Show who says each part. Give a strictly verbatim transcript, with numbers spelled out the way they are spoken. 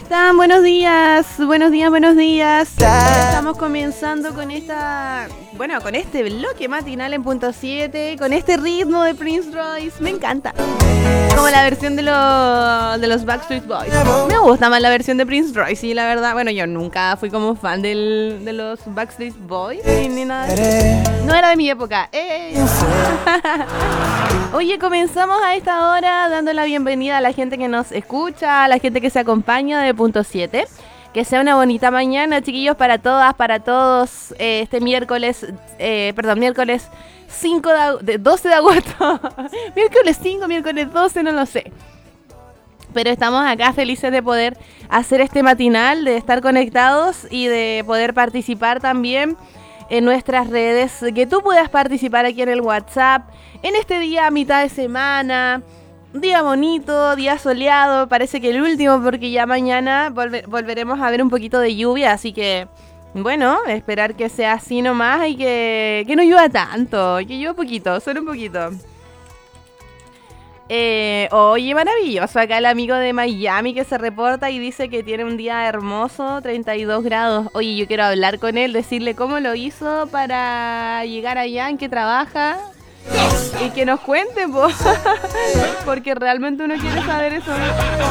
Speaker 1: están? Buenos días, buenos días, buenos días. Estamos comenzando con esta, bueno, con este bloque matinal en punto siete, con este ritmo de Prince Royce. Me encanta. Como la versión de, lo, de los Backstreet Boys. Me gusta más la versión de Prince Royce, y la verdad, bueno, yo nunca fui como fan del, de los Backstreet Boys ni, ni nada. No era de mi época. ¡Eh! Oye, comenzamos a esta hora dando la bienvenida a la gente que nos escucha, a la gente que se acompaña de punto siete. Que sea una bonita mañana, chiquillos, para todas, para todos. Eh, este miércoles, eh, perdón, miércoles cinco de, de doce de agosto. Miércoles cinco, miércoles doce, no lo sé. Pero estamos acá felices de poder hacer este matinal, de estar conectados y de poder participar también en nuestras redes. Que tú puedas participar aquí en el WhatsApp, en este día a mitad de semana. Día bonito, día soleado, parece que el último, porque ya mañana volver, volveremos a ver un poquito de lluvia, así que, bueno, esperar que sea así nomás y que, que no llueva tanto, que llueva poquito, solo un poquito. Eh, oye, maravilloso, acá el amigo de Miami que se reporta y dice que tiene un día hermoso, treinta y dos grados. Oye, yo quiero hablar con él, decirle cómo lo hizo para llegar allá, en qué trabaja. Y que nos cuenten, po. Porque realmente uno quiere saber eso.